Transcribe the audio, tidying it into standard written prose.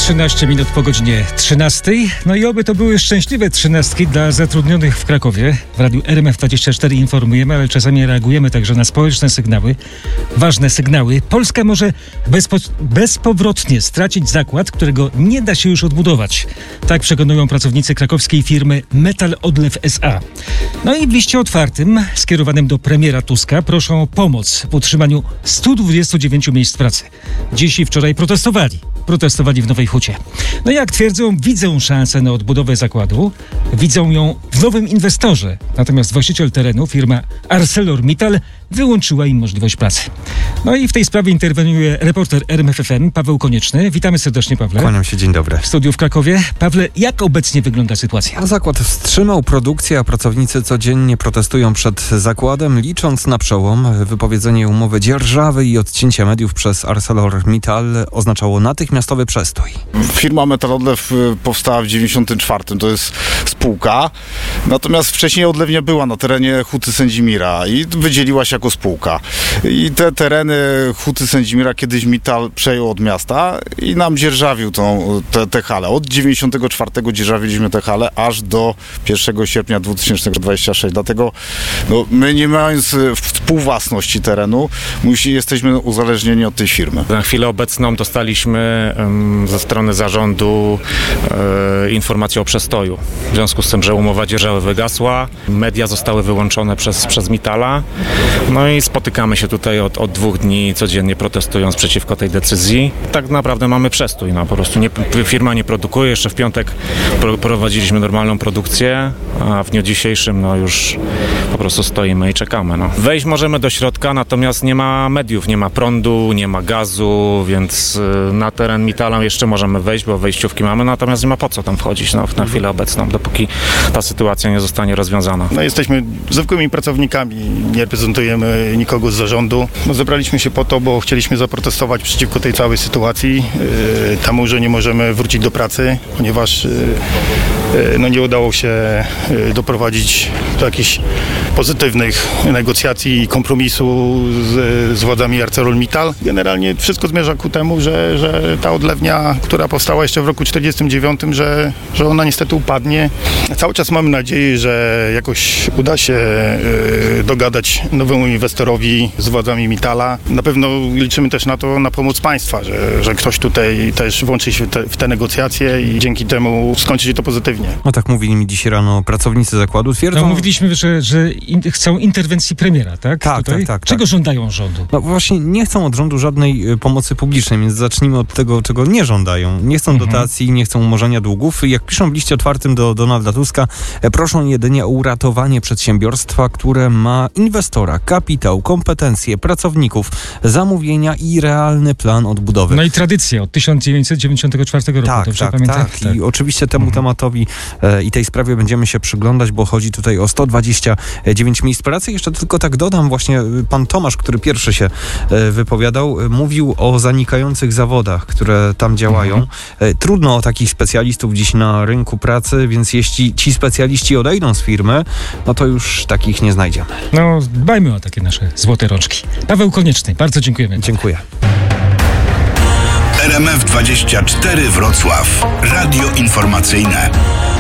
13 minut po godzinie 13. No i oby to były szczęśliwe 13 dla zatrudnionych w Krakowie. W radiu RMF24 informujemy, ale czasami reagujemy także na społeczne sygnały. Ważne sygnały. Polska może bezpowrotnie stracić zakład, którego nie da się już odbudować. Tak przekonują pracownicy krakowskiej firmy Metal Odlew S.A. No i w liście otwartym, skierowanym do premiera Tuska, proszą o pomoc w utrzymaniu 129 miejsc pracy. Dziś i wczoraj protestowali w Nowej Hucie. No jak twierdzą, widzą szansę na odbudowę zakładu, widzą ją w nowym inwestorze. Natomiast właściciel terenu, firma ArcelorMittal, wyłączyła im możliwość pracy. No i w tej sprawie interweniuje reporter RMFFM Paweł Konieczny. Witamy serdecznie, Pawle. Kłaniam się, dzień dobry. W studiu w Krakowie. Pawle, jak obecnie wygląda sytuacja? Zakład wstrzymał produkcję, a pracownicy codziennie protestują przed zakładem, licząc na przełom. Wypowiedzenie umowy dzierżawy i odcięcia mediów przez ArcelorMittal oznaczało natychmiastowy przestój. Firma Metal Odlew powstała w 1994. To jest spółka. Natomiast wcześniej odlewnia była na terenie Huty Sędzimira i wydzieliła się jako spółka. I te tereny Huty Sędzimira kiedyś Mittal przejął od miasta i nam dzierżawił te hale. Od 1994 dzierżawiliśmy te hale aż do 1 sierpnia 2026. Dlatego my, nie mając współwłasności terenu, jesteśmy uzależnieni od tej firmy. Na chwilę obecną dostaliśmy ze strony zarządu informację o przestoju. W związku z tym, że umowa dzierżawy wygasła, media zostały wyłączone przez Mittala. No i spotykamy się tutaj od 2 dni codziennie, protestując przeciwko tej decyzji. Tak naprawdę mamy przestój. Po prostu firma nie produkuje. Jeszcze w piątek prowadziliśmy normalną produkcję, a w dniu dzisiejszym już po prostu stoimy i czekamy. Wejść możemy do środka, natomiast nie ma mediów, nie ma prądu, nie ma gazu, więc na teren Mittala jeszcze możemy wejść, bo wejściówki mamy, natomiast nie ma po co tam wchodzić na chwilę obecną, dopóki ta sytuacja nie zostanie rozwiązana. Jesteśmy zwykłymi pracownikami, nie reprezentujemy nikogo z zarządu. Zebraliśmy się po to, bo chcieliśmy zaprotestować przeciwko tej całej sytuacji, temu, że nie możemy wrócić do pracy, ponieważ nie udało się doprowadzić do jakichś pozytywnych negocjacji i kompromisu z władzami ArcelorMittal. Generalnie wszystko zmierza ku temu, że ta odlewnia, która powstała jeszcze w roku 1949, że ona niestety upadnie. Cały czas mamy nadzieję, że jakoś uda się dogadać nowemu inwestorowi z władzami Mittala. Na pewno liczymy też na pomoc państwa, że ktoś tutaj też włączy się w te negocjacje i dzięki temu skończy się to pozytywnie. Tak mówili mi dziś rano pracownicy zakładu. Twierdzą... mówiliśmy, że chcą interwencji premiera, tak? Tak. Czego żądają rządu? Właśnie nie chcą od rządu żadnej pomocy publicznej, więc zacznijmy od tego, czego nie żądają. Nie chcą dotacji, nie chcą umorzenia długów. Jak piszą w liście otwartym do Donalda Tuska, proszą jedynie o uratowanie przedsiębiorstwa, które ma inwestora, kapitał, kompetencje, pracowników, zamówienia i realny plan odbudowy. No i tradycję od 1994 roku. Tak. I oczywiście temu tematowi i tej sprawie będziemy się przyglądać, bo chodzi tutaj o 129 miejsc pracy. Jeszcze tylko tak dodam, właśnie pan Tomasz, który pierwszy się wypowiadał, mówił o zanikających zawodach, które tam działają. Trudno o takich specjalistów dziś na rynku pracy, więc jeśli ci specjaliści odejdą z firmy, to już takich nie znajdziemy. Dbajmy o takie nasze złote rączki. Paweł Konieczny, bardzo dziękujemy. Dziękuję. RMF24 Wrocław. Radio informacyjne.